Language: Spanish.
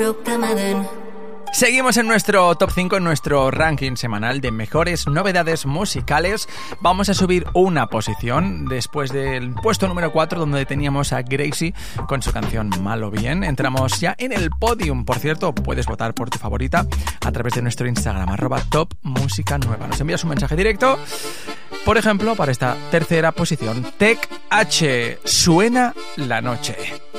Seguimos en nuestro top 5, en nuestro ranking semanal de mejores novedades musicales. Vamos a subir una posición después del puesto número 4, donde teníamos a Gracie con su canción Malo Bien. Entramos ya en el podium. Por cierto, puedes votar por tu favorita a través de nuestro Instagram, @topmusicanueva. Nos envías un mensaje directo. Por ejemplo, para esta tercera posición, Tech H, Suena la Noche.